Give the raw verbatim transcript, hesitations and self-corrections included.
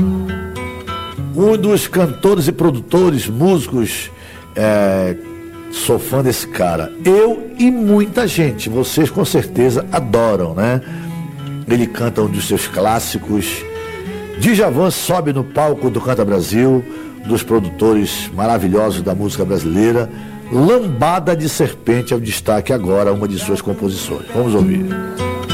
Um dos cantores e produtores, músicos, é, sou fã desse cara. Eu e muita gente, vocês com certeza adoram, né? Ele canta um dos seus clássicos. Djavan sobe no palco do Canta Brasil, dos produtores maravilhosos da música brasileira. Lambada de Serpente é o destaque agora, uma de suas composições. Vamos ouvir.